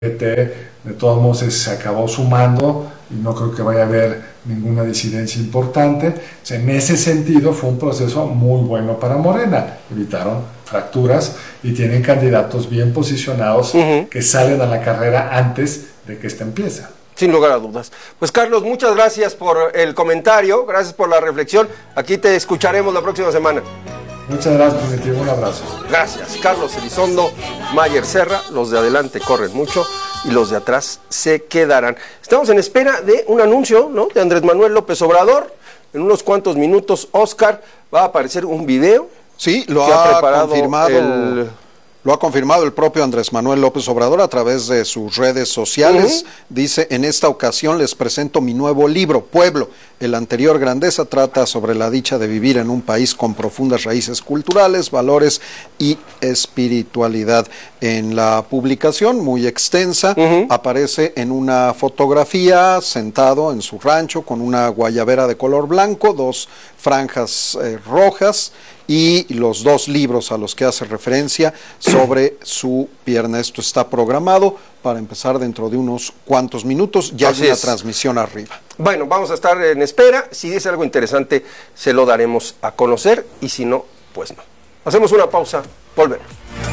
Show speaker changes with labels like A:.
A: de todos modos se acabó sumando y no creo que vaya a haber ninguna disidencia importante. En ese sentido fue un proceso muy bueno para Morena, evitaron fracturas y tienen candidatos bien posicionados que salen a la carrera antes de que esta empiece.
B: Sin lugar a dudas. Pues Carlos, muchas gracias por el comentario, gracias por la reflexión. Aquí te escucharemos la próxima semana.
A: Muchas gracias, Primitivo, un abrazo.
B: Gracias. Carlos Elizondo, Mayer Serra, los de adelante corren mucho y los de atrás se quedarán. Estamos en espera de un anuncio, ¿no?, de Andrés Manuel López Obrador. En unos cuantos minutos, Oscar, va a aparecer un video.
C: Sí, lo ha confirmado el propio Andrés Manuel López Obrador a través de sus redes sociales. Dice: en esta ocasión les presento mi nuevo libro, Pueblo. El anterior, Grandeza, trata sobre la dicha de vivir en un país con profundas raíces culturales, valores y espiritualidad. En la publicación, muy extensa, aparece en una fotografía sentado en su rancho con una guayabera de color blanco, 2 franjas rojas y los 2 libros a los que hace referencia sobre su pierna. Esto está programado para empezar dentro de unos cuantos minutos. Ya hay una transmisión arriba.
B: Bueno, vamos a estar en espera. Si dice algo interesante, se lo daremos a conocer, y si no, pues no. Hacemos una pausa, volvemos.